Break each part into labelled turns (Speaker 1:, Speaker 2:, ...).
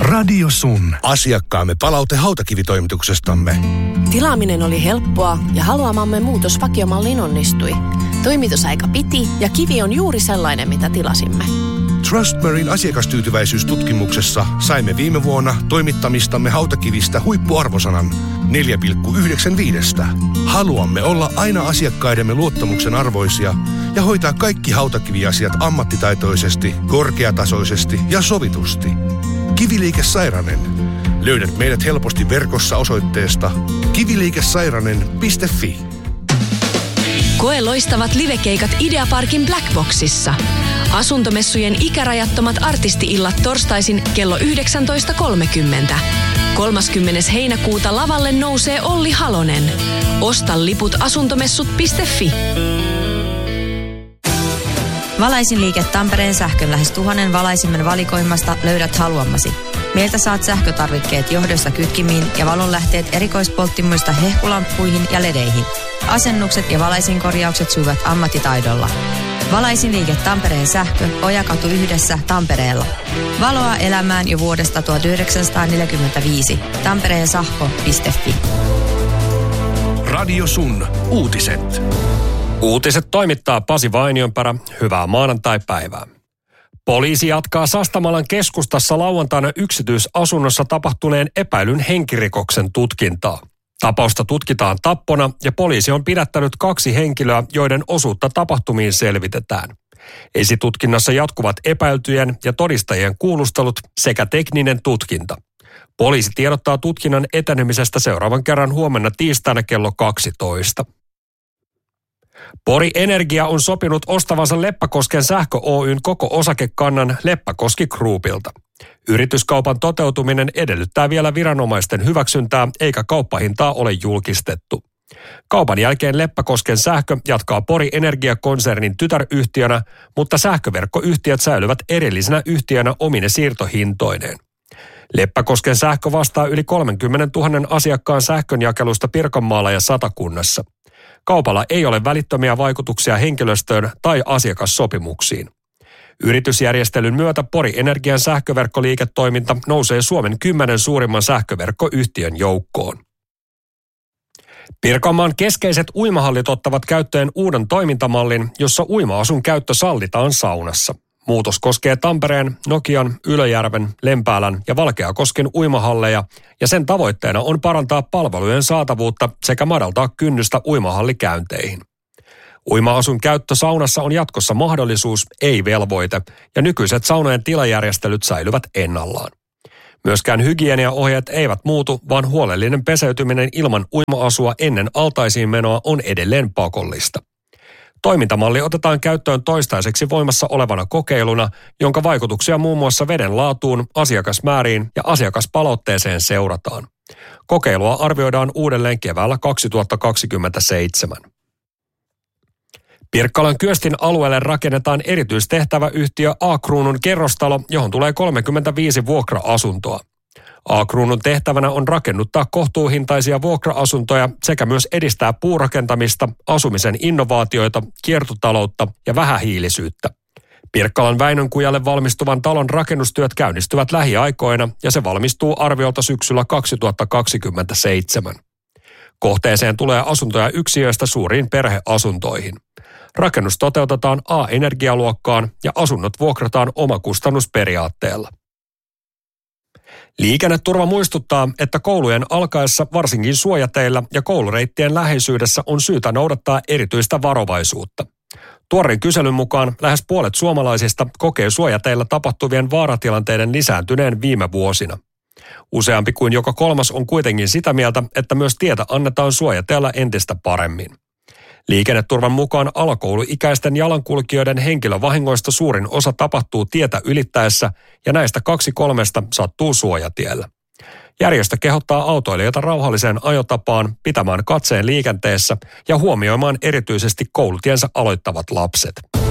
Speaker 1: Radio Sun. Asiakkaamme palaute hautakivitoimituksestamme.
Speaker 2: Tilaaminen oli helppoa ja haluamamme muutos vakiomalliin onnistui. Toimitusaika piti ja kivi on juuri sellainen, mitä tilasimme.
Speaker 1: Trustmarine asiakastyytyväisyystutkimuksessa saimme viime vuonna toimittamistamme hautakivistä huippuarvosanan 4,95. Haluamme olla aina asiakkaidemme luottamuksen arvoisia ja hoitaa kaikki hautakiviasiat ammattitaitoisesti, korkeatasoisesti ja sovitusti. Kiviliike Sairanen. Löydät meidät helposti verkossa osoitteesta kiviliikesairanen.fi.
Speaker 3: Koe loistavat livekeikat Ideaparkin Blackboxissa. Asuntomessujen ikärajattomat artisti-illat torstaisin kello 19.30. 30. heinäkuuta lavalle nousee Olli Halonen. Osta liput asuntomessut.fi.
Speaker 4: Valaisinliike Tampereen sähkön lähes 1000 valaisimen valikoimasta löydät haluamasi. Meiltä saat sähkötarvikkeet johdosta kytkimiin ja valonlähteet erikoispolttimoista hehkulamppuihin ja ledeihin. Asennukset ja valaisinkorjaukset sujuvat ammattitaidolla. Valaisinliike Tampereen sähkö, Ojakatu 1 Tampereella. Valoa elämään jo vuodesta 1945. tampereensahko.fi.
Speaker 1: Radio Sun. Uutiset.
Speaker 5: Uutiset toimittaa Pasi Vainionpärä. Hyvää maanantai-päivää. Poliisi jatkaa Sastamalan keskustassa lauantaina yksityisasunnossa tapahtuneen epäilyn henkirikoksen tutkintaa. Tapausta tutkitaan tappona ja poliisi on pidättänyt 2 henkilöä, joiden osuutta tapahtumiin selvitetään. Esitutkinnassa jatkuvat epäiltyjen ja todistajien kuulustelut sekä tekninen tutkinta. Poliisi tiedottaa tutkinnan etenemisestä seuraavan kerran huomenna tiistaina kello 12. Pori Energia on sopinut ostavansa Leppäkosken Sähkö Oyn koko osakekannan Leppäkoski Groupilta. Yrityskaupan toteutuminen edellyttää vielä viranomaisten hyväksyntää, eikä kauppahintaa ole julkistettu. Kaupan jälkeen Leppäkosken Sähkö jatkaa Pori Energia-konsernin tytäryhtiönä, mutta sähköverkkoyhtiöt säilyvät erillisenä yhtiönä omine siirtohintoineen. Leppäkosken Sähkö vastaa yli 30 000 asiakkaan sähkönjakelusta Pirkanmaalla ja Satakunnassa. Kaupalla ei ole välittömiä vaikutuksia henkilöstöön tai asiakassopimuksiin. Yritysjärjestelyn myötä Pori Energian sähköverkkoliiketoiminta nousee Suomen 10 suurimman sähköverkkoyhtiön joukkoon. Pirkanmaan keskeiset uimahallit ottavat käyttöön uuden toimintamallin, jossa uima-asun käyttö sallitaan saunassa. Muutos koskee Tampereen, Nokian, Ylöjärven, Lempäälän ja Valkeakosken uimahalleja ja sen tavoitteena on parantaa palvelujen saatavuutta sekä madaltaa kynnystä uimahallikäynteihin. Uima-asun käyttö saunassa on jatkossa mahdollisuus, ei velvoite, ja nykyiset saunojen tilajärjestelyt säilyvät ennallaan. Myöskään hygieniaohjeet eivät muutu, vaan huolellinen peseytyminen ilman uima-asua ennen altaisiin menoa on edelleen pakollista. Toimintamalli otetaan käyttöön toistaiseksi voimassa olevana kokeiluna, jonka vaikutuksia muun muassa veden laatuun, asiakasmääriin ja asiakaspalautteeseen seurataan. Kokeilua arvioidaan uudelleen keväällä 2027. Pirkkalan Kyöstin alueelle rakennetaan erityistehtäväyhtiö A-Kruunun kerrostalo, johon tulee 35 vuokra-asuntoa. A-Kruunun tehtävänä on rakennuttaa kohtuuhintaisia vuokra-asuntoja sekä myös edistää puurakentamista, asumisen innovaatioita, kiertotaloutta ja vähähiilisyyttä. Pirkkalan Väinönkujalle valmistuvan talon rakennustyöt käynnistyvät lähiaikoina ja se valmistuu arviolta syksyllä 2027. Kohteeseen tulee asuntoja yksiöistä suuriin perheasuntoihin. Rakennus toteutetaan A-energialuokkaan ja asunnot vuokrataan omakustannusperiaatteella. Liikenneturva muistuttaa, että koulujen alkaessa varsinkin suojateillä ja koulureittien läheisyydessä on syytä noudattaa erityistä varovaisuutta. Tuoreen kyselyn mukaan lähes puolet suomalaisista kokee suojateillä tapahtuvien vaaratilanteiden lisääntyneen viime vuosina. Useampi kuin joka 3 on kuitenkin sitä mieltä, että myös tietä annetaan suojateillä entistä paremmin. Liikenneturvan mukaan alakouluikäisten jalankulkijoiden henkilövahingoista suurin osa tapahtuu tietä ylittäessä ja näistä 2/3 sattuu suojatiellä. Järjestö kehottaa autoilijoita rauhalliseen ajotapaan, pitämään katseen liikenteessä ja huomioimaan erityisesti koulutiensä aloittavat lapset.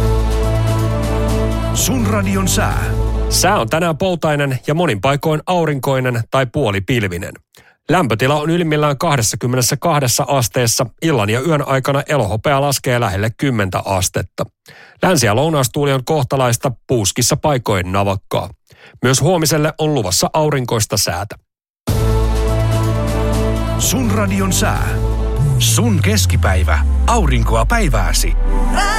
Speaker 1: Sun radion sää.
Speaker 5: Sää on tänään poutainen ja monin paikoin aurinkoinen tai puolipilvinen. Lämpötila on ylimmillään 22 asteessa. Illan ja yön aikana elohopea laskee lähelle 10 astetta. Länsi- ja lounaistuuli on kohtalaista, puuskissa paikoin navakkaa. Myös huomiselle on luvassa aurinkoista säätä.
Speaker 1: Sun radion sää. Sun keskipäivä. Aurinkoa päivääsi.